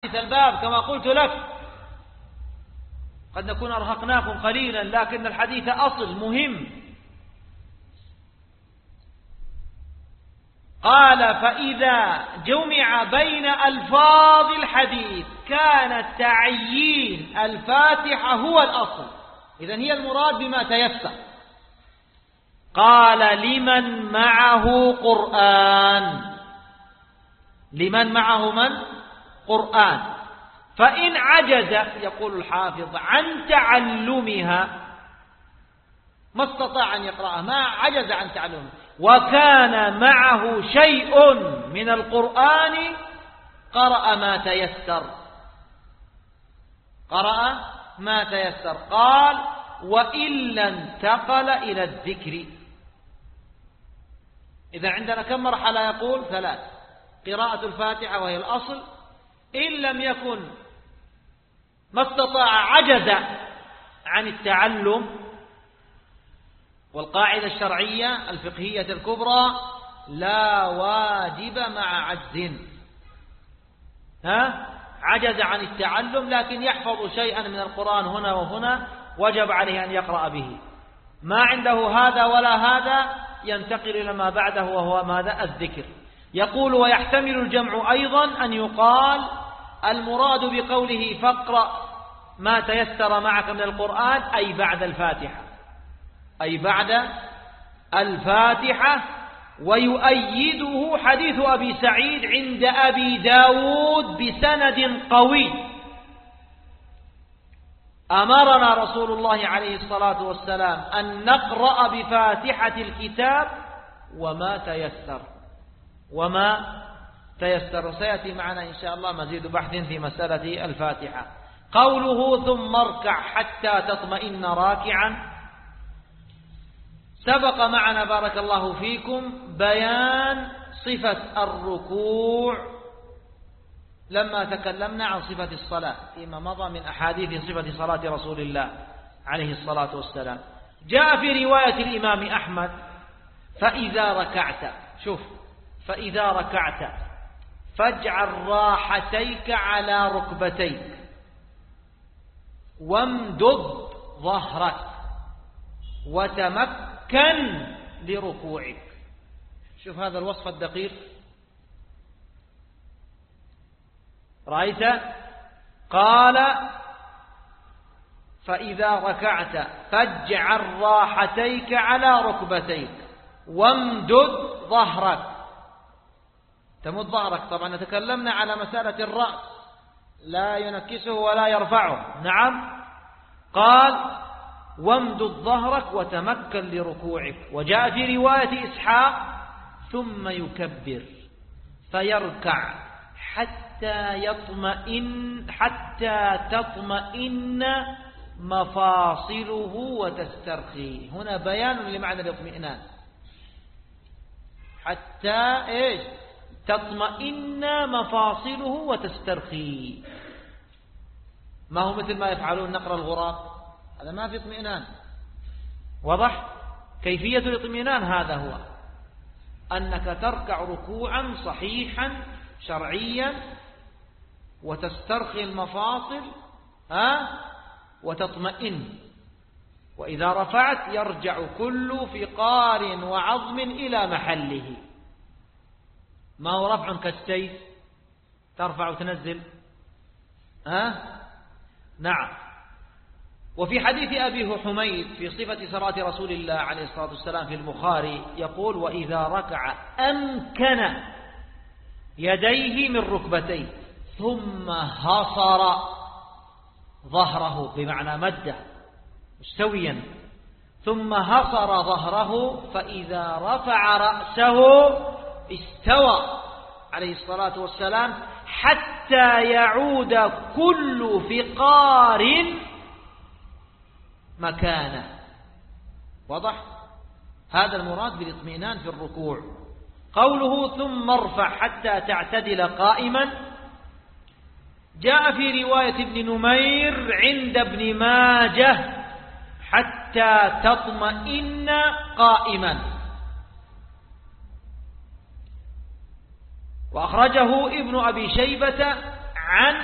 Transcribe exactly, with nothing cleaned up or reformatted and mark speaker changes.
Speaker 1: الباب كما قلت لك، قد نكون أرهقناكم قليلا لكن الحديث أصل مهم. قال: فإذا جمع بين ألفاظ الحديث كان تعيين الفاتحة هو الأصل. إذن هي المراد بما تيسر. قال: لمن معه قرآن، لمن معه من؟ قرآن. فإن عجز، يقول الحافظ، عن تعلمها، ما استطاع أن يقرأها، ما عجز عن تعلمها، وكان معه شيء من القرآن، قرأ ما تيسر، قرأ ما تيسر. قال: وإلا انتقل إلى الذكر. إذا عندنا كم مرحلة؟ يقول ثلاث: قراءة الفاتحة وهي الأصل، إن لم يكن ما استطاع عجز عن التعلم، والقاعدة الشرعية الفقهية الكبرى: لا واجب مع عجز. ها؟ عجز عن التعلم لكن يحفظ شيئا من القرآن هنا وهنا، وجب عليه أن يقرأ به. ما عنده هذا ولا هذا، ينتقل إلى ما بعده وهو ماذا؟ الذكر. يقول: ويحتمل الجمع أيضا أن يقال المراد بقوله فاقرأ ما تيسر معك من القرآن أي بعد الفاتحة، أي بعد الفاتحة. ويؤيده حديث أبي سعيد عند أبي داود بسند قوي: أمرنا رسول الله عليه الصلاة والسلام أن نقرأ بفاتحة الكتاب وما تيسر، وما تيسر. سيأتي معنا إن شاء الله مزيد بحث في مسألة الفاتحة. قوله: ثم اركع حتى تطمئن راكعا، سبق معنا بارك الله فيكم بيان صفة الركوع لما تكلمنا عن صفة الصلاة فيما مضى من أحاديث صفة صلاة رسول الله عليه الصلاة والسلام. جاء في رواية الإمام أحمد: فإذا ركعت، شوف، فإذا ركعت فاجعل راحتيك على ركبتيك وامدد ظهرك وتمكن لركوعك. شوف هذا الوصف الدقيق، رأيت؟ قال: فإذا ركعت فاجعل راحتيك على ركبتيك وامدد ظهرك. تمد ظهرك، طبعا تكلمنا على مسألة الرأس، لا ينكسه ولا يرفعه. نعم. قال: وامدد ظهرك وتمكن لركوعك. وجاء في رواية إسحاق: ثم يكبر فيركع حتى يطمئن حتى تطمئن مفاصله وتسترخي. هنا بيان لمعنى الاطمئنان، حتى ايش؟ تطمئن مفاصله وتسترخي. ما هو مثل ما يفعلون نقر الغراب، هذا ما في اطمئنان. واضح؟ كيفية الاطمئنان هذا هو أنك تركع ركوعا صحيحا شرعيا وتسترخي المفاصل ها وتطمئن، وإذا رفعت يرجع كل فقار وعظم إلى محله. ما هو رفع كالسيف ترفع وتنزل، ها؟ نعم. وفي حديث أبي حميد في صفة صلاة رسول الله عليه الصلاة والسلام في البخاري يقول: وإذا ركع أمكن يديه من ركبتيه ثم هصر ظهره، بمعنى مده مستويا، ثم هصر ظهره، فإذا رفع رأسه استوى عليه الصلاة والسلام حتى يعود كل فقار مكانه. واضح؟ هذا المراد بالاطمئنان في الركوع. قوله: ثم ارفع حتى تعتدل قائما، جاء في رواية ابن نمير عند ابن ماجه: حتى تطمئن قائما. وأخرجه ابن أبي شيبة عن